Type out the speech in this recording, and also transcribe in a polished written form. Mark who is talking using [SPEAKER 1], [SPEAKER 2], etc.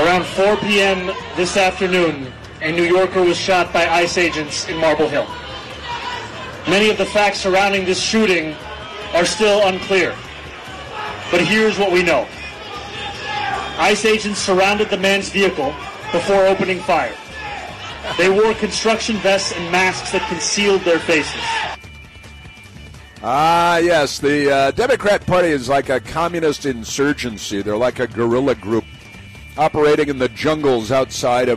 [SPEAKER 1] Around 4 p.m. this afternoon, a New Yorker was shot by ICE agents in Marble Hill. Many of the facts surrounding this shooting are still unclear. But here's what we know. ICE agents surrounded the man's vehicle before opening fire. They wore construction vests and masks that concealed their faces.
[SPEAKER 2] Yes, the Democrat Party is like a communist insurgency. They're like a guerrilla group operating in the jungles outside of